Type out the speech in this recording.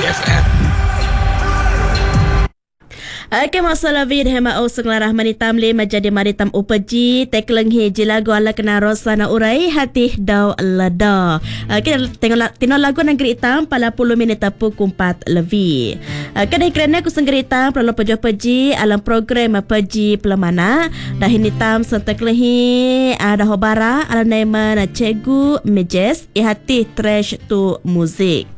FM. Okey, masalah vid hema usung larah manitam le majadi maritam upaji tekleng heji lagu ala kena rosana urai hati dau lada. Okey, tengok lagu negeri hitam pala 10 minit pukul 4 lebih. Kadang kerana aku senggeri hitam perlu peji alam program peji pelamana dah hitam senteklehi ada hobara ala nama Cegu Mejes hati trash tu muzik.